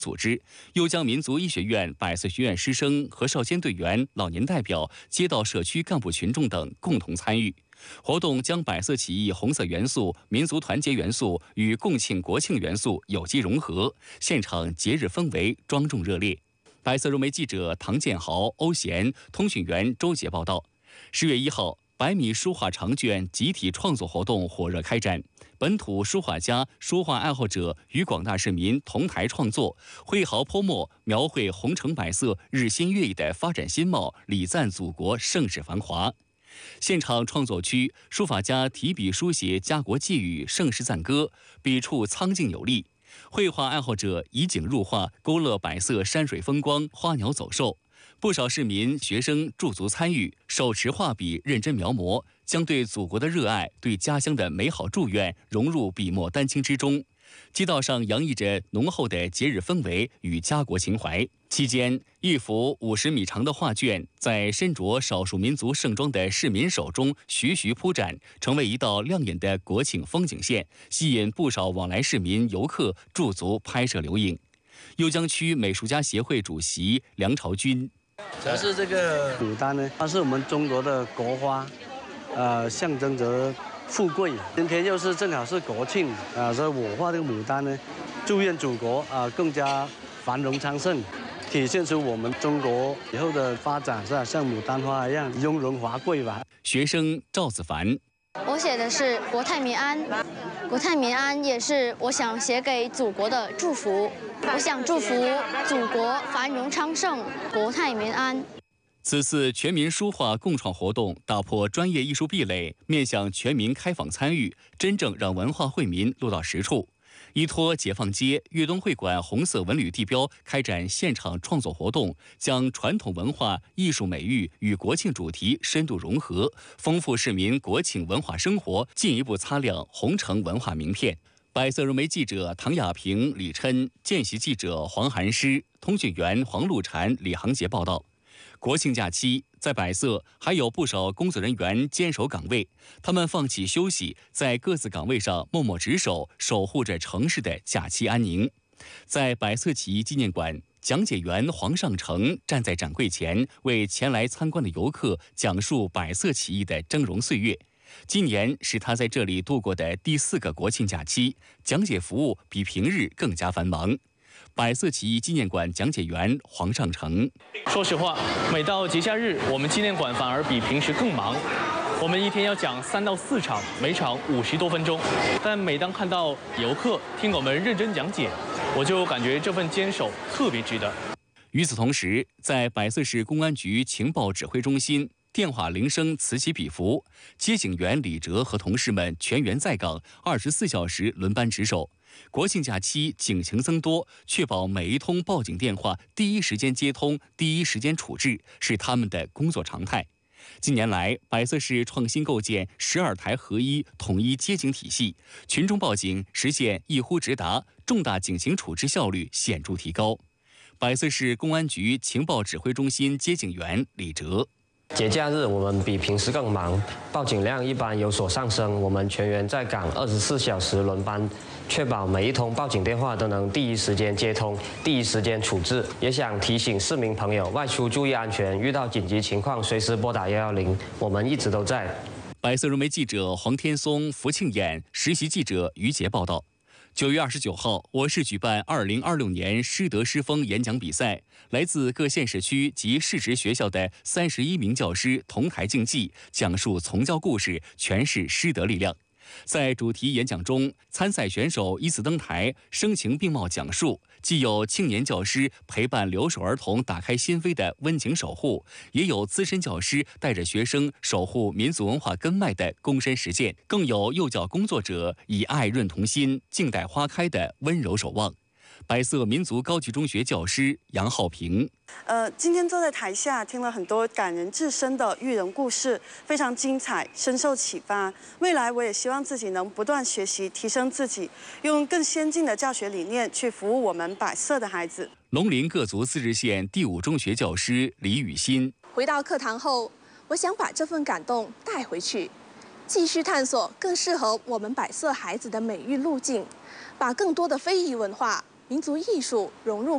组织又将民族医学院百色学院师生和少先队员、老年代表、街道社区干部群众等共同参与。活动将百色起义红色元素、民族团结元素与共庆国庆元素有机融合，现场节日氛围庄重热烈。百色融媒记者唐建豪、欧贤，通讯员周杰报道。10月1号，100米书画长卷集体创作活动火热开展，本土书画家、书画爱好者与广大市民同台创作，挥毫泼墨，描绘红橙百色、日新月异的发展新貌，礼赞祖国盛世繁华。现场创作区，书法家提笔书写家国寄语、盛世赞歌，笔触苍劲有力；绘画爱好者以景入画，勾勒百色山水风光、花鸟走兽。不少市民、学生驻足参与，手持画笔认真描摹，将对祖国的热爱、对家乡的美好祝愿融入笔墨丹青之中。街道上洋溢着浓厚的节日氛围与家国情怀。期间，一幅50米长的画卷在身着少数民族盛装的市民手中徐徐铺展，成为一道亮眼的国庆风景线，吸引不少往来市民、游客驻足拍摄留影。邺江区美术家协会主席梁朝军。 这是这个牡丹呢，它是我们中国的国花，象征着富贵。今天又是正好是国庆所以我画这个牡丹呢，祝愿祖国更加繁荣昌盛，体现出我们中国以后的发展是吧？像牡丹花一样雍容华贵吧。 学生赵子凡。 我写的是国泰民安，国泰民安也是我想写给祖国的祝福。我想祝福祖国繁荣昌盛，国泰民安。 此次全民书画共创活动打破专业艺术壁垒，面向全民开放参与，真正让文化惠民落到实处。依托解放街粤东会馆红色文旅地标开展现场创作活动，将传统文化艺术美育与国庆主题深度融合，丰富市民国庆文化生活，进一步擦亮红城文化名片。百色融媒记者唐亚平、李琛，见习记者黄寒诗，通讯员黄路婵、李航杰报道。国庆假期，在百色还有不少工作人员坚守岗位，他们放弃休息，在各自岗位上默默值守，守护着城市的假期安宁。在百色起义纪念馆，讲解员黄尚成站在展柜前，为前来参观的游客讲述百色起义的峥嵘岁月。今年是他在这里度过的第4个国庆假期，讲解服务比平日更加繁忙。百色起义纪念馆讲解员黄尚成说实话，每到节假日，我们纪念馆反而比平时更忙。我们一天要讲3到4场，每场50多分钟。但每当看到游客听我们认真讲解，我就感觉这份坚守特别值得。 与此同时，在百色市公安局情报指挥中心，电话铃声此起彼伏，接警员李哲和同事们全员在岗，24小时轮班值守。国庆假期警情增多，确保每一通报警电话第一时间接通、第一时间处置，是他们的工作常态。近年来，百色市创新构建12台合一统一接警体系，群众报警实现一呼直达，重大警情处置效率显著提高。百色市公安局情报指挥中心接警员李哲。 节假日我们比平时更忙，报警量一般有所上升。我们全员在岗，24小时轮班，确保每一通报警电话都能第一时间接通、第一时间处置。也想提醒市民朋友，外出注意安全，遇到紧急情况随时拨打110，我们一直都在。 百色融媒记者黄天松、福庆演，实习记者于杰报道。9月29号，我市举办2026年师德师风演讲比赛，来自各县市区及市直学校的31名教师同台竞技，讲述从教故事，诠释师德力量。在主题演讲中，参赛选手依次登台，声情并茂讲述，既有青年教师陪伴留守儿童打开心扉的温情守护，也有资深教师带着学生守护民族文化根脉的躬身实践，更有幼教工作者以爱润童心、静待花开的温柔守望。百色民族高级中学教师杨浩平。 今天坐在台下听了很多感人至深的育人故事，非常精彩，深受启发。未来我也希望自己能不断学习，提升自己，用更先进的教学理念去服务我们百色的孩子。 龙陵各族自治县第5中学教师李雨欣。 回到课堂后，我想把这份感动带回去，继续探索更适合我们百色孩子的美育路径，把更多的非遗文化、民族艺术融入